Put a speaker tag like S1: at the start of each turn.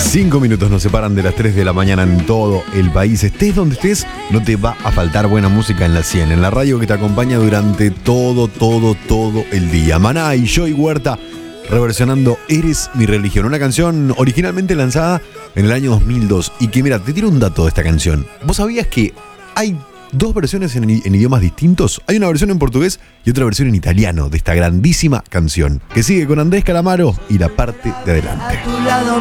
S1: 5 minutos nos separan de las 3 de la mañana en todo el país. Estés donde estés, no te va a faltar buena música en la 100, en la radio que te acompaña durante todo el día. Maná y Joey Huerta reversionando Eres mi religión, una canción originalmente lanzada en el año 2002. Y que mira, te tiro un dato de esta canción. ¿Vos sabías que hay dos versiones en idiomas distintos? Hay una versión en portugués y otra versión en italiano de esta grandísima canción, que sigue con Andrés Calamaro y la parte de adelante.